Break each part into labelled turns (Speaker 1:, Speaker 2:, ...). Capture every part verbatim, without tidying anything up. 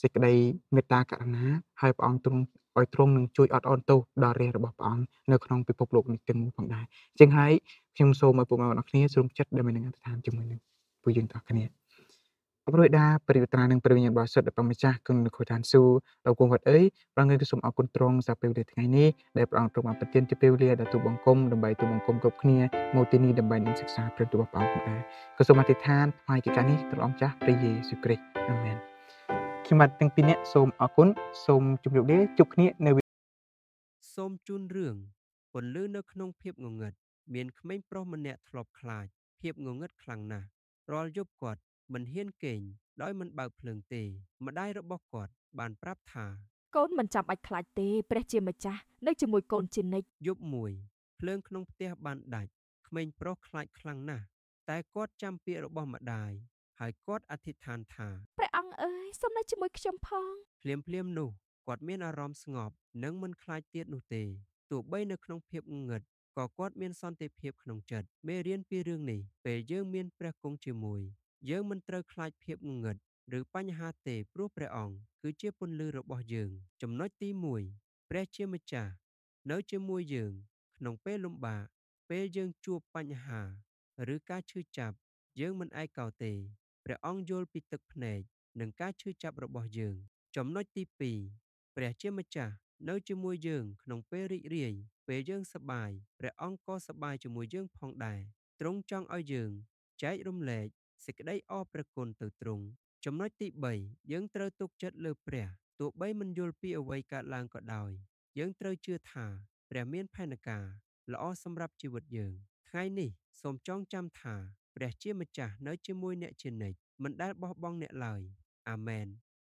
Speaker 1: សេចក្តីមេត្តាករុណាហើយព្រះអង្គទ្រង់ឲ្យទ្រង់នឹងជួយអត់អន់ទោសដល់រាជរបស់ព្រះអង្គនៅក្នុងពិភពលោកនេះទាំងមូលផងដែរអញ្ចឹងហើយខ្ញុំសូមឲ្យពុកម៉ែបងប្អូនគ្នាសូមចិត្តដើម្បីនឹងអធិដ្ឋានជាមួយនឹងពួកយើងទាំងអស់គ្នាអរព្រោះដាព្រះវិត្រានឹងព្រះវិញ្ញាណបរិសុទ្ធដែលព្រះម្ចាស់គង់នៅក្នុងឋានសួគ៌ដល់គង់វត្តអើយព្រះអង្គសូមអរគុណទ្រង់សម្រាប់ពេលវេលាថ្ងៃនេះដែលព្រះអង្គទ្រង់បានប្រទានជាពេលវេលាដល់ទូបង្គំដើម្បីទូបង្គំគ្រប់គ្នាមកទីនេះដើម្បីនឹងសិក្សាព្រះទរបស់ព្រះអង្គដែរក៏សូមអធិដ្ឋានផ្សាយកិច្ចការនេះទៅអង្គម្ចាស់ព្រះយេស៊ូវគ្រីស្ទអាមែនខ្ញុំបាទទាំងពីរនាក់សូមអរគុណសូមជម្រាបលាជួបគ្នានៅ
Speaker 2: សូមជូនរឿងពន្លឺនៅក្នុងភាពងងឹតមានក្មេងប្រុសម្នាក់ធ្លាប់ខ្លាចភាពងងឹតខ្លាំងណាស់រាល់យប់គាត់មិនហ៊ានគេងដោយមិនបើកភ្លើងទេម្ដាយរបស់គាត់បានប្រាប់ថា
Speaker 3: កូនមិនចាំបាច់ខ្លាចទេព្រះជាម្ចាស់នៅជាមួយកូនជានិច្ច
Speaker 2: យប់មួយភ្លើងក្នុងផ្ទះបានដាច់ក្មេងប្រុសខ្លាចខ្លាំងណាស់តែគាត់ចាំពាក្យរបស់ម្ដាយហើយគាត់អធិដ្ឋានថា
Speaker 3: ព្រះអង្គអើយសូមនៅជាមួយខ្ញុំផង
Speaker 2: ភ្លាមភ្លាមនោះគាត់មានអារម្មណ៍ស្ងប់និងមិនខ្លាចទៀតនោះទេទោះបីនៅក្នុងភាពងងឹតក៏គាត់មានសន្តិភាពក្នុងចិត្តមេរៀនពីរឿងនេះពេលយើងមានព្រះគង់ជាមួយយើងមិនត្រូវខ្លាចភាពងងឹតឬបញ្ហាទេព្រោះព្រះអង្គគឺជាពន្លឺរបស់យើងចំណុចទីមួយព្រះជាម្ចាស់នៅជាមួយយើងក្នុងពេលលំបាកពេលយើងជួបបញ្ហាឬការឈឺចាប់យើងមិនឯកោទេព្រះអង្គយល់ពីទឹកភ្នែកនិងការឈឺចាប់របស់យើងចំណុចទីពីរព្រះជាម្ចាស់នៅជាមួយយើងក្នុងពេលរីករាយពេលយើងសប្បាយព្រះអង្គក៏សប្បាយជាមួយយើងផងដែរទ្រង់ចង់ឲ្យយើងចែករំលែកសេចក្តីអរព្រះគុណទៅទ្រង់ចំណុចទីបីយើងត្រូវទុកចិត្តលើព្រះទោះបីមិនយល់ពីអ្វីកើតឡើងក៏ដោយយើងត្រូវជឿថាព្រះមានផែនការល្អសម្រាប់ជីវិតយើងថ្ងៃនេះសូមចងចាំថាព្រះជាម្ចាស់នៅជាមួយអ្នកជានិច្ចមិនដែលបោះបង់អ្នកឡើយអាមែ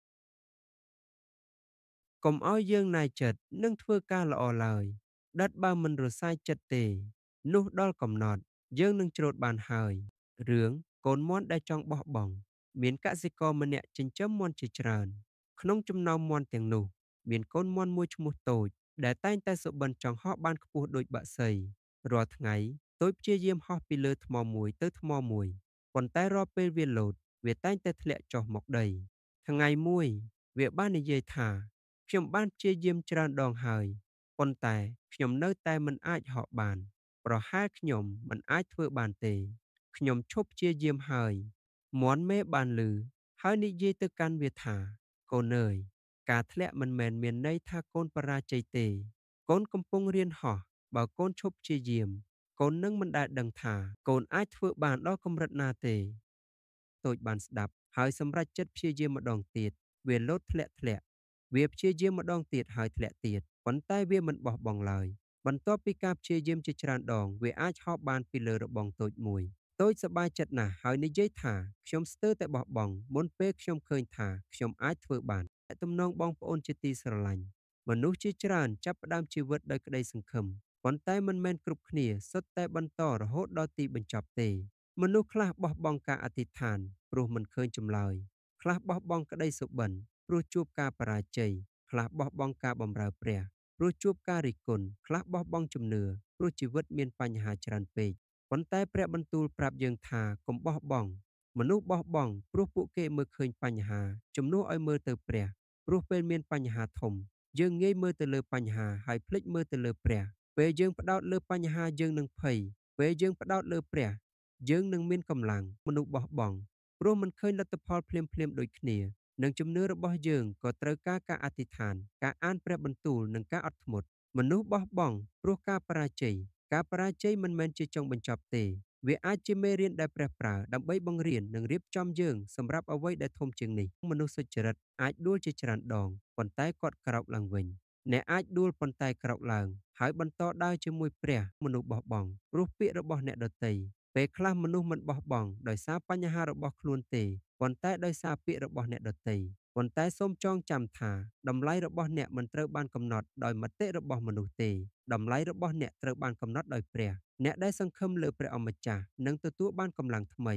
Speaker 2: នកុំឲ្យយើងណាយចិត្តនឹងធ្វើការល្អឡើយដិតបើមិនរសាយចិត្តទេនោះដល់កំណត់យើងនឹងច្រូតបានហើយរឿងកូនមាន់ដែលចង់បោះបង់មានកសិករម្នាក់ចិញ្ចឹមមាន់ជាច្រើនក្នុងចំណោមមាន់ទាំងនោះមានកូនមាន់មួយឈ្មោះតូចដែលតែងតែសុបិនចង់ហោះបានខ្ពស់ដូចបក្សីរាល់ថ្ងៃតូចព្យាយាមហោះពីលើថ្មមួយទៅថ្មមួយប៉ុន្តែរាល់ពេលវាលោតវាតែងតែធ្លាក់ចុះមកដីថ្ងៃមួយវាបាននិយាយថាខ្ញុំបានព្យាយាមច្រើនដងហើយប៉ុន្តែខ្ញុំនៅតែមិនអាចហោះបានប្រហែលខ្ញុំមិនអាចធ្វើបានទេខ្ញុំឈប់ព្យាយាមហើយមាន់មេបានឮហើយនិយាយទៅកាន់វាថាកូនអើយការធ្លាក់មិនមែនមានន័យថាកូនបរាជ័យទេកូនកំពុងរៀនហោះបើកូនឈប់ព្យាយាមកូននឹងមិនដែលដឹងថាកូនអាចធ្វើបានដល់កម្រិតណាទេតូចបានស្ដាប់ហើយសម្រេចចិត្តព្យាយាមម្ដងទៀតវាលោតធ្លាក់ធ្លាក់វាព្យាយាមម្ដងទៀតហើយធ្លាក់ទៀតប៉ុន្តែវាមិនបោះបង់ឡើយបន្ទាប់ពីការព្យាយាមជាច្រើនដងវាអាចហោះបានពីលើរបងតូចមួយតូចសប្បាយចិត្តណាស់ហើយនិយាយថាខ្ញុំស្ទើរតែបោះបង់មុនពេលខ្ញុំឃើញថាខ្ញុំអាចធ្វើបានតែទំនងបងប្អូនជាទីស្រឡាញ់មនុស្សជាច្រើនចាប់ផ្ដើមជីវិតដោយក្តីសង្ឃឹមប៉ុន្តែមិនមែនគ្រប់គ្នាសុទ្ធតែបន្តរហូតដល់ទីបញ្ចប់ទេមនុស្សខ្លះបោះបង់ការអធិដ្ឋានព្រោះមិនឃើញចម្លើយខ្លះបោះបង់ក្តីសុបិនព្រោះជួបការបរាជ័យខ្លះបោះបង់ការបម្រើព្រះព្រោះជួបការរិះគន់ខ្លះបោះបង់ជំនឿព្រោះជីវិតមានបញ្ហាច្រើនពេកប៉ុន្តែព្រះបន្ទូលប្រាប់យើងថាកុំបោះបង់មនុស្សបោះបង់ព្រោះពួកគេមើលឃើញបញ្ហាជំនួសឲ្យមើលទៅព្រះព្រោះពេលមានបញ្ហាធំយើងងាយមើលទៅលើបញ្ហាហើយភ្លេចមើលទៅលើព្រះពេលយើងផ្ដោតលើបញ្ហាយើងនឹងភ័យពេលយើងផ្ដោតលើព្រះយើងនឹងមានកម្លាំងមនុស្សបោះបង់ព្រោះមិនឃើញលទ្ធផលភ្លាមភ្លាមដូចគ្នានិងជំនឿរបស់យើងក៏ត្រូវការការអធិដ្ឋានការអានព្រះបន្ទូលនិងការអត់ធ្មត់មនុស្សបោះបង់ព្រោះការបរាជ័យការបរាជ័យមិនមែនជាចុងបញ្ចប់ទេវាអាចជាមេរៀនដែលព្រះប្រើដើម្បីបង្រៀននិងរៀបចំយើងសម្រាប់អ្វីដែលធំជាងនេះមនុស្សសុចរិតអាចដួលជាច្រើនដងប៉ុន្តែគាត់ក្រោកឡើងវិញអ្នកអាចដួលប៉ុន្តែក្រោកឡើងហើយបន្តដើរជាមួយព្រះមនុស្សបោះបង់ព្រោះពាក្យរបស់អ្នកដទៃពេលខ្លះមនុស្សមិនបោះបង់ដោយសារបញ្ហារបស់ខ្លួនទេប៉ុន្តែដោយសារពាក្យរបស់អ្នកដទៃប៉ុន្តែសូមចងចាំថាតម្លៃរបស់អ្នកមិនត្រូវបានកំណត់ដោយមតិរបស់មនុស្សទេតម្លៃរបស់អ្នកត្រូវបានកំណត់ដោយព្រះអ្នកដែលសង្ឃឹមលើព្រះអម្ចាស់នឹងទទួលបានកម្លាំងថ្មី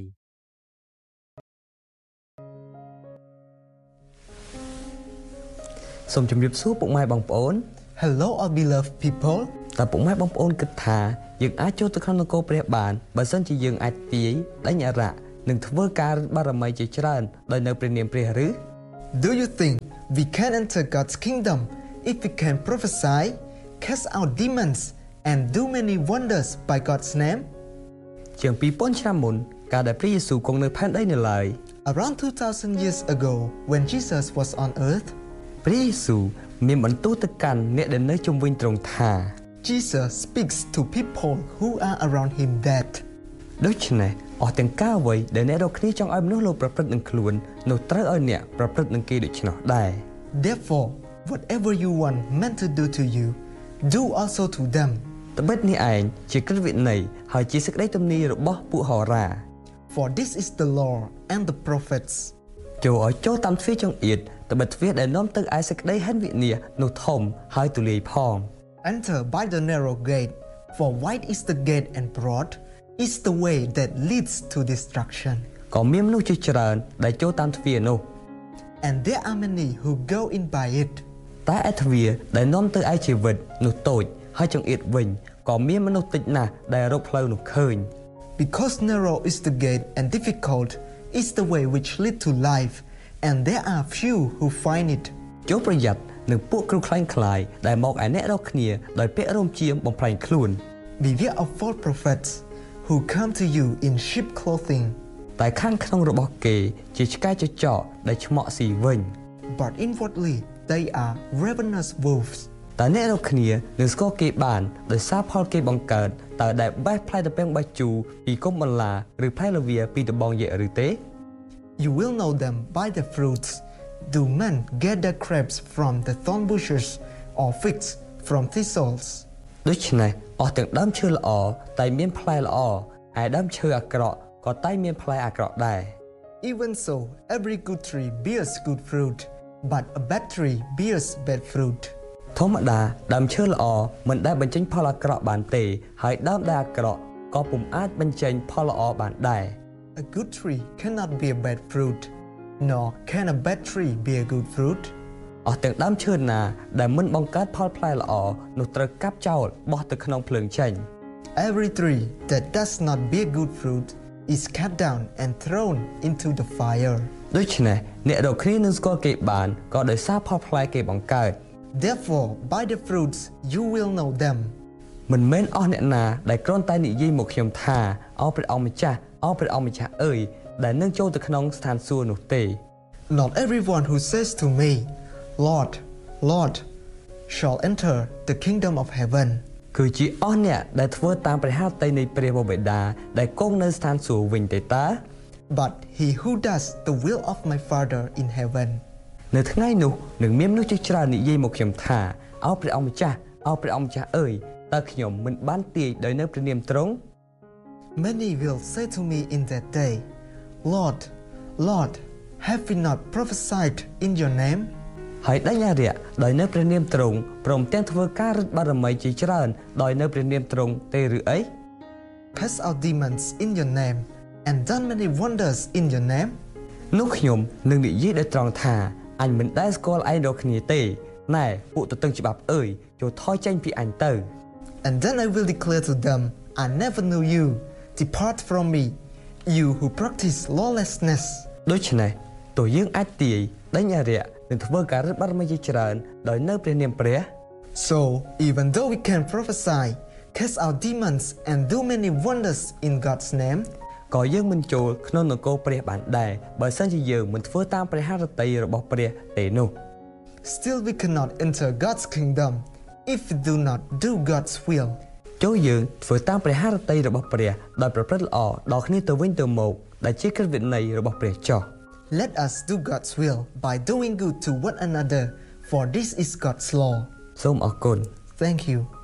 Speaker 4: សូមជម្រាបសួរពុកម៉ែបងប្អូន
Speaker 5: Hello all beloved people
Speaker 4: តើពុកម៉ែបងប្អូនគិតថាយើងអាចចូលទៅក្នុងនគរព្រះបានបើសិនជាយើងអាចទាយដេញអារក្សនិងធ្វើការបារមីជាច្រើនដោយនៅព្រះនាមព្រះឬ
Speaker 5: Do you think We can enter God's kingdom if we can prophesy, cast out demons, and do many wonders by God's name.
Speaker 4: ជាង two thousand ឆ្នាំមុនកាលដែលព្រះយេស៊ូវគង់នៅផែនដីនៅឡើយ
Speaker 5: Around two thousand years ago, when Jesus was on earth,
Speaker 4: ព្រះយេស៊ូវមានបន្ទូលទៅកាន់អ្នកដែលនៅជុំវិញទ្រង់ថា
Speaker 5: Jesus speaks to people who are around him that
Speaker 4: ដូច្នេះអស់ទាំងការអ្វីដែលអ្នករាល់គ្នាចង់ឲ្យមនុស្សលោកប្រព្រឹត្តនឹងខ្លួននោះត្រូវឲ្យអ្នកប្រព្រឹត្តនឹងគេដូច្នោះដែរ
Speaker 5: Therefore, whatever you want men to do to you, do also to them.
Speaker 4: ត្បិតនេះឯងជាក្រឹតវិន័យហើយជាសេចក្តីទំនាយរបស់ពួកហោរា
Speaker 5: For this is the law and the prophets.
Speaker 4: ចូលឲ្យចូលតាមទ្វារចង្អៀតត្បិតទ្វារដែលនាំទៅឯសេចក្តីហិនវិនាសនោះធំហើយទូលាយផង
Speaker 5: Enter by the narrow gate, for wide is the gate and broad is the way that leads to destruction.
Speaker 4: ក៏មានមនុស្សជាច្រើនដែលចូលតាមទ្វារនោះ
Speaker 5: And there are many who go in by it.
Speaker 4: តែឯទ្វារដែលនាំទៅឯជីវិតនោះតូចហើយចង្អៀតវិញក៏មានមនុស្សតិចណាស់ដែលរកផ្លូវនោះឃើញ
Speaker 5: Because narrow is the gate and difficult is the way which lead to life, and there are few who find it.
Speaker 4: ចូលប្រយ័ត្ននឹងពួកគ្រូខ្លែងខ្លាយដែលមកឯអ្នករាល់គ្នាដោយពាក់រោមជាមបំផ្លាញខ្លួន
Speaker 5: Beware of false prophets who come to you in sheep clothing,
Speaker 4: តែខាងក្នុងរបស់គេជាឆ្កែចចកដែលឆ្មក់ស៊ីវិញ
Speaker 5: but inwardly they are ravenous wolves.
Speaker 4: តែអ្នករាល់គ្នានឹងស្គាល់គេបានដោយសារផលគេបង្កើតតើដែលបេះផ្លែត្រពាំងបាជូពីគុំបន្លាឬផ្លែលាវាពីដបងយក្សឬទេ
Speaker 5: You will know them by their fruits. Do men gather grapes from the thorn bushes or figs from thistles?
Speaker 4: ដូច្នេះអស់ទាំងដើមឈើល្អតែមានផ្លែល្អហើយដើមឈើអាក្រក់ក៏តែមានផ្លែអាក្រក់ដែរ
Speaker 5: Even so, every good tree bears good fruit, but a bad tree bears bad fruit.
Speaker 4: ធម្មតាដើមឈើល្អមិនដែលបញ្ចេញផលអាក្រក់បានទេហើយដើមដែលអាក្រក់ក៏ពុំអាចបញ្ចេញផលល្អបានដែរ
Speaker 5: A good tree cannot bear bad fruit, nor can a bad tree bear good fruit.
Speaker 4: អស់ទាំងដើមឈើណាដែលមិនបង្កើតផលផ្លែល្អនោះត្រូវកាប់ចោលបោះទៅក្នុងភ្លើងចេញ
Speaker 5: Every tree that does not bear good fruit is cut down and thrown into the fire.
Speaker 4: ដូច្នេះអ្នករកគ្នានឹងស្គាល់គេបានក៏ដោយសារផលផ្លែគេបង្កើត
Speaker 5: Therefore, by the fruits you will know them.
Speaker 4: មិនមែនអស់អ្នកណាដែលគ្រាន់តែនិយាយមកខ្ញុំថាអោព្រះអង្គម្ចាស់អោព្រះអង្គម្ចាស់អើយដែលនឹងចូលទៅក្នុងស្ថានសួគ៌នោះទេ
Speaker 5: Not everyone who says to me, Lord, Lord, shall enter the kingdom of heaven.
Speaker 4: គឺជាអស់អ្នកដែលធ្វើតាមព្រះហឫទ័យនៃព្រះបិតាដែលគង់នៅស្ថានសួគ៌វិញទេតើ
Speaker 5: But he who does the will of my Father in heaven.
Speaker 4: នៅថ្ងៃនោះនឹងមានមនុស្សជាច្រើននិយាយមកខ្ញុំថាអោព្រះអង្គម្ចាស់អោព្រះអង្គម្ចាស់អើយតើខ្ញុំមិនបានទាយដោយនៅព្រះនាមទ្រង់
Speaker 5: Many will say to me in that day, Lord, Lord, have we not prophesied in your name?
Speaker 4: ហើយដេញអារក្សដោយនៅព្រះនាមទ្រង់ព្រមទាំងធ្វើការរិទ្ធបារមីជាច្រើនដោយនៅព្រះនាមទ្រង់ទេឬអី
Speaker 5: Cast out demons in your name and done many wonders in your name?
Speaker 4: នោះខ្ញុំនឹងនិយាយដោយត្រង់ថាអញមិនដែលស្គាល់ឯងរកគ្នាទេណែពួកទទឹងច្បាប់អើយចូលថយចេញពីអញទៅ
Speaker 5: And then I will declare to them, I never knew you. Depart from me, you who practice lawlessness.
Speaker 4: ដូច្នេះទោះយើងអាចទាយដេញអារក្សនិងធ្វើការរិទ្ធបារមីជាច្រើនដោយនៅព្រះនាមព្រះ
Speaker 5: So, even though we can prophesy, cast out demons, and do many wonders in God's name,
Speaker 4: ក៏យើងមិនចូលក្នុងនគរព្រះបានដែរបើសិនជាយើងមិនធ្វើតាមព្រះហឫទ័យរបស់ព្រះទេនោះ
Speaker 5: still we cannot enter God's kingdom if we do not do God's will.
Speaker 4: ចូលយើងធ្វើតាមព្រះហឫទ័យរបស់ព្រះដោយប្រព្រឹត្តល្អដល់គ្នាទៅវិញទៅមកដែលជាក្រឹតវិន័យរបស់ព្រះចុះ
Speaker 5: Let us do God's will by doing good to one another, for this is God's law.
Speaker 4: សូមអរគុណ
Speaker 5: Thank you.